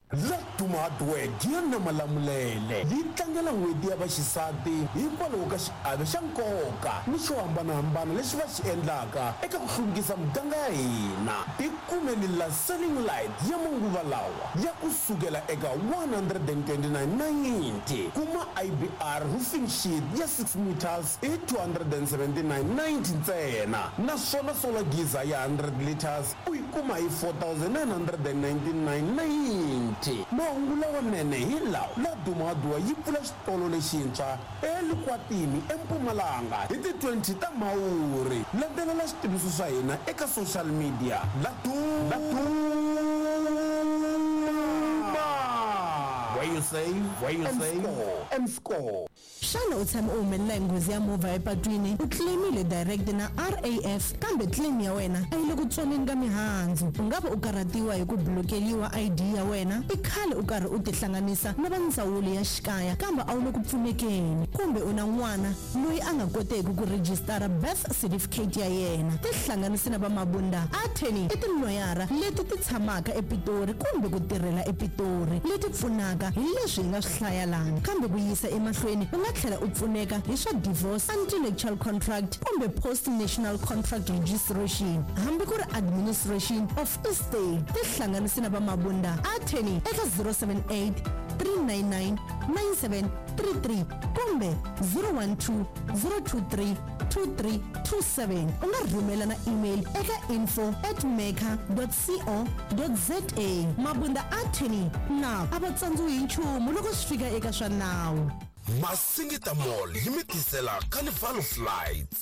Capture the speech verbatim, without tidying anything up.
La tumadwe Diana Malamulele yi tlangela n'hweti ya vaxisati hikwalaho ka xiave xa nkoka ni xo hambanahambana leswi va xi endlaka eka ku hluvukisa muganga ya hina. Tikumeni la Selling Light ya manguva lawa ya kusukela eka one hundred twenty-nine ninety, kuma I B R roofing sheet ya six meters hi two hundred seventy-nine ninety ntsena, naswona solar geyser ya one hundred liters u yi kuma hi four thousand nine hundred ninety-nine ninety. Mahungu lawanene hi lawa. La Dumadwa yi pfula xitolo lexintshwa eLukwatini eMpumalanga hi ti twenty ta Mhawuri. Landzelela switiviso swa hina eka social media. La Where you say, where you say, M score. Shana utshame uhumelela hi nghozi ya movha epatwini u claimile direct na R A F kambe claim ya wena a yi le ku tsoneni ka mihandzu. U nga va u karhatiwa hi ku blokeliwa I D ya wena, i khale u karhi u tihlanganisa na va ndzawulo ya xikaya kambe a wu le ku pfunekeni, kumbe u na n'wana loyi a nga koteki ku rejistara birth certificate ya yena. Tihlanganisi na va Mabunda Attorney i tiloyara leti ti tshamaka ePitori kumbe ku tirhela ePitori leti pfunaka hi leswi hi nga swi hlaya lani, kambe ku yisa emahlweni u nga tlhela u pfuneka hi swa divorce, anti-nuptial contract kumbe post-national contract registration, hambi ku ri administration of estate. Tihlanganisi na va Mabunda Attorney eka zero seven eight three nine nine nine seven three three kumbe zero one two zero two three two three two seven. U nga rhumela na email eka info at meka dot co dot za. Mabunda Attorney na a va tsandziwi hi nchumu loko swi fika eka swa nawu. Masingita Mall yi mi tisela Carnival Flights.